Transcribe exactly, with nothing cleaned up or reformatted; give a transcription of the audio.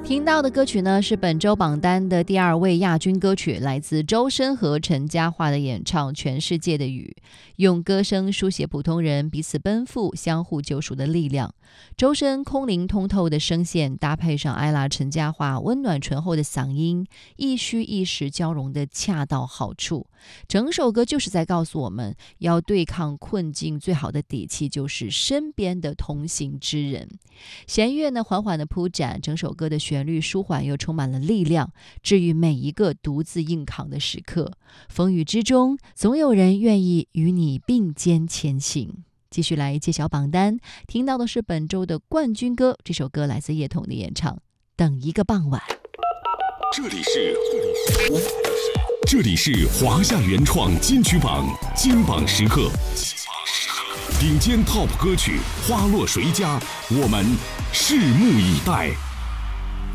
听到的歌曲呢是本周榜单的第二位亚军歌曲，来自周深和陈嘉桦的演唱《全世界的雨》，用歌声书写普通人彼此奔赴、相互救赎的力量。周深空灵通透的声线，搭配上艾拉陈嘉桦温暖醇厚的嗓音，一虚一实交融的恰到好处。整首歌就是在告诉我们，要对抗困境最好的底气就是身边的同行之人。弦乐呢缓缓的铺展，整首歌的旋律舒缓又充满了力量，治愈每一个独自硬扛的时刻。风雨之中，总有人愿意与你并肩前行。继续来揭晓榜单，听到的是本周的冠军歌，这首歌来自叶童的演唱《等一个傍晚》。 这里是这里是华夏原创金曲榜金榜时刻，顶尖 T O P 歌曲花落谁家，我们拭目以待。